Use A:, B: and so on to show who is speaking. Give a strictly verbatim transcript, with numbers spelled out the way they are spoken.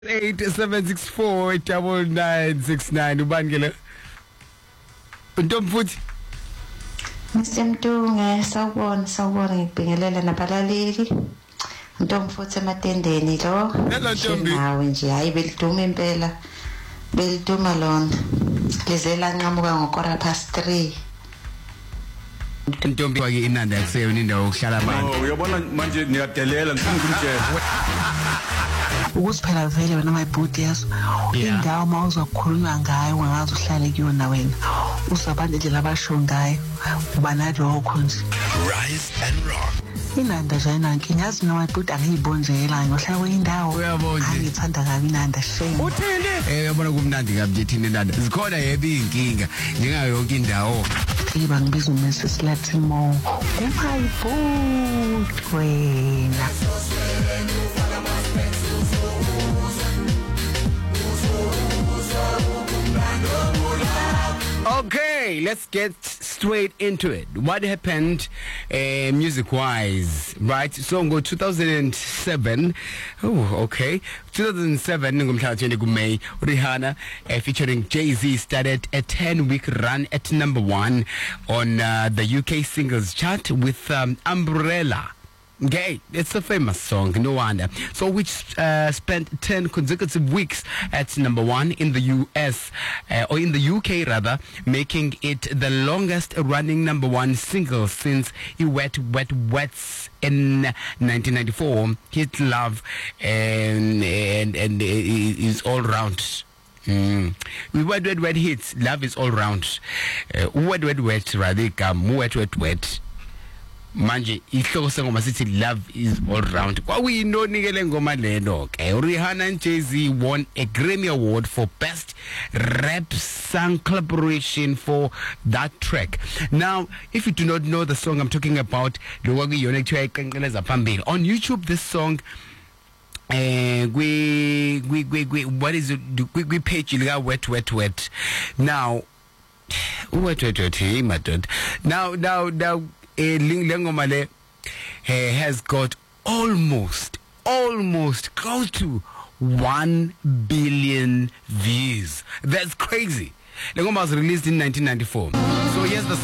A: eight seven six four double nine six nine ubangele Ntomfuthi
B: Mister Mtunge sawubona sawubona ngibingelela nabalaleli Ntomfuthi ematendeni lo
A: Hello Ntombi
B: nawe nje hayi beliduma impela beliduma lona lizela nqamuka ngokora past three
A: Ntombi wake inanda yakuseyona indawo okuhlala abantu
C: Oh uyabona manje niyadelela ngifuna ukumtshela
D: ukuthi phela vele wena mayibhudi yazo indawo mawuzokhulunywa ngayo ungazi uhlale kuyona wena usabantu nje labasho ngayo uba nalokho nje
E: Rise and rock.
D: inanda nje ayinanki ngiyazi noma ibhudi angiyibonjela ngohlala kwendawo
A: Uyabona nje.
D: angithanda kabi inanda shame
A: uthini eh yabona kumnandi kabi nje thina inanda zikhona yebo inkinga njengayo yonke indawo
D: iba ngibiza uMrs Latimo umayibhudi wena
A: Okay, let's get straight into it. What happened uh, music-wise, right? So, go two thousand seven. Oh, okay. two thousand seven, May, Rihanna uh, featuring Jay-Z started a ten-week run at number one on uh, the U K singles chart with um, Umbrella. Okay, it's a famous song, no wonder. So, which uh, spent ten consecutive weeks at number one in the U S, uh, or in the U K rather, making it the longest running number one single since he Wet Wet Wets in nineteen ninety-four. Hit Love and, and, and is all round. Mm. We wet wet wet hits. Love is all round. Uh, wet wet wet rather come wet wet wet. Manje ihloko sengoma sithi love is all round kwakuyinonikele ngoma leno ke Rihanna and Jay-Z won a Grammy Award for Best Rap Song Collaboration for that track. Now, if you do not know the song I'm talking about, on YouTube this song uh, we, we, we, we, what is it? We, we page wet wet wet. Now wet wet wet hey, my dude. Now now now a Lengomale has got almost, almost close to one billion views. That's crazy. Lengoma was released in nineteen ninety-four. So here's the